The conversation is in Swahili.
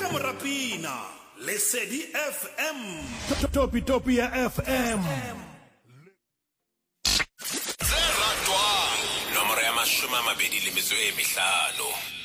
ka morapina Lesedi FM Topi ya FM Zeratwa nomoro ya 25.